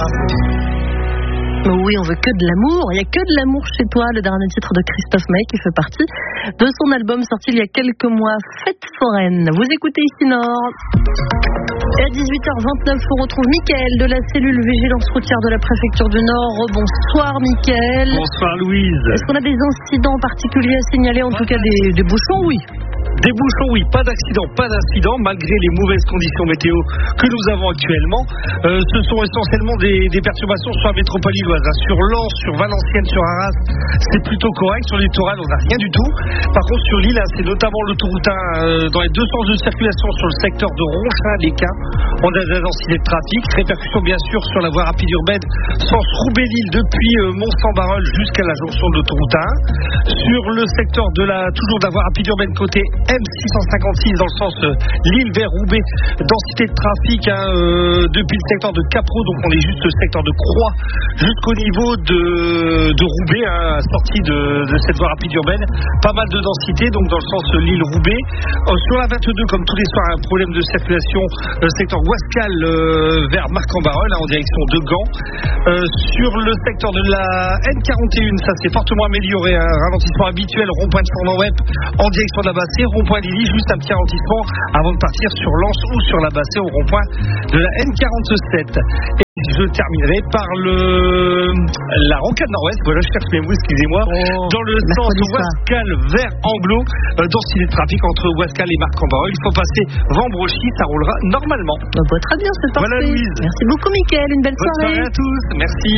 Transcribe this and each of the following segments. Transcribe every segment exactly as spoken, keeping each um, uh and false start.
Oui, on veut que de l'amour. Il n'y a que de l'amour chez toi, le dernier titre de Christophe Maé qui fait partie de son album sorti il y a quelques mois, Fête foraine. Vous écoutez ici Nord. Et à dix-huit heures vingt-neuf, on retrouve Mickaël de la cellule vigilance routière de la préfecture du Nord. Bonsoir Mickaël. Bonsoir Louise. Est-ce qu'on a des incidents particuliers à signaler, en tout cas des, des bouchons? Oui. Des bouchons, oui, pas d'accident, pas d'incident, malgré les mauvaises conditions météo que nous avons actuellement. Euh, ce sont essentiellement des, des perturbations sur la métropole lilloise. Hein. Sur Lens, sur Valenciennes, sur Arras, c'est plutôt correct. Sur le littoral, on n'a rien du tout. Par contre, sur l'île, hein, c'est notamment l'autoroute un, euh, dans les deux sens de circulation sur le secteur de Ronchin-les-Quins. On a des densités de trafic. Répercussions, bien sûr, sur la voie rapide urbaine, sens Roubaix-Lille, depuis euh, Mont-Saint-Barreul jusqu'à la jonction de l'autoroute un. Sur le secteur de la, toujours de la voie rapide urbaine côté M six cent cinquante-six dans le sens euh, Lille vers Roubaix, densité de trafic hein, euh, depuis le secteur de Capro, donc on est juste le secteur de Croix jusqu'au niveau de, de Roubaix, hein, sortie de, de cette voie rapide urbaine, pas mal de densité donc dans le sens euh, Lille-Roubaix. Euh, sur la vingt-deux, comme tous les soirs, un problème de circulation, le secteur Ouascal euh, vers Marc-en-Barœul hein, en direction de Gand. Euh, sur le secteur de la N quarante et un, ça s'est fortement amélioré, un hein, ralentissement habituel, rond-point de Fournan-Web en direction de la Bassée, rond-point Lily, juste un petit ralentissement avant de partir sur Lens ou sur la Bassée au rond-point de la N quarante-sept. Et je terminerai par le la rocade nord-ouest, voilà je cherche mes mots, excusez-moi, oh, dans le sens Ouascal vers Anglo, euh, densité de trafic entre Ouascal et Marc-en-Barœul. Il faut passer Vambrochy, ça roulera normalement. Oh, bah, très bien, c'est parfait. Voilà Louise. Merci beaucoup Mickaël, une belle Bonne soirée. soirée à tous, merci.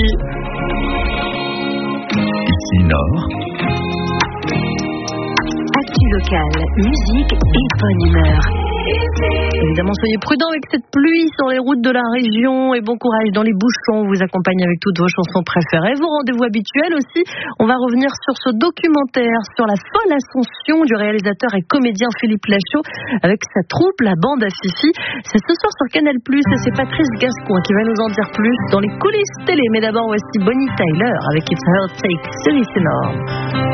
Ici Nord. Actu locale, musique et bonne humeur. Évidemment, soyez prudents avec cette pluie sur les routes de la région et bon courage dans les bouchons. On vous accompagne avec toutes vos chansons préférées, vos rendez-vous habituels aussi. On va revenir sur ce documentaire sur la folle ascension du réalisateur et comédien Philippe Lachaud avec sa troupe, la bande à Fifi. C'est ce soir sur Canal plus, et c'est Patrice Gascoin qui va nous en dire plus dans les coulisses télé. Mais d'abord, voici Bonnie Tyler avec It's Her Take sur Ici Nord.